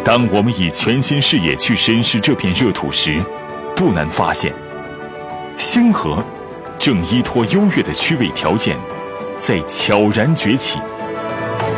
当我们以全新视野去审视这片热土时，不难发现，星河正依托优越的区位条件，在悄然崛起。